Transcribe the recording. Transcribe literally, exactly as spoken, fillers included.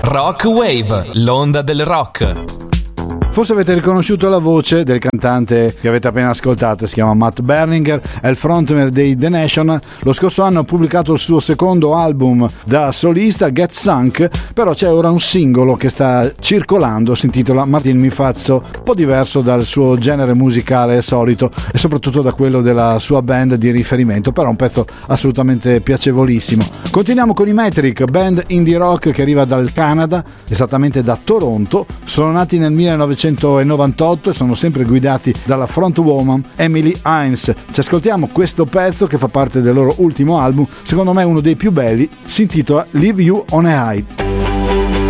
Rock Wave, l'onda del rock. Forse avete riconosciuto la voce del cantante che avete appena ascoltato, si chiama Matt Berninger, è il frontman dei The National. Lo scorso anno ha pubblicato il suo secondo album da solista, Get Sunk, però c'è ora un singolo che sta circolando, si intitola Martin mi fazzo, un po' diverso dal suo genere musicale solito e soprattutto da quello della sua band di riferimento, però un pezzo assolutamente piacevolissimo. Continuiamo con i Metric, band indie rock che arriva dal Canada, esattamente da Toronto. Sono nati nel millenovecentonovantotto e sono sempre guidati dalla frontwoman Emily Hines. Ci ascoltiamo questo pezzo che fa parte del loro ultimo album, secondo me uno dei più belli, si intitola Leave You on a High.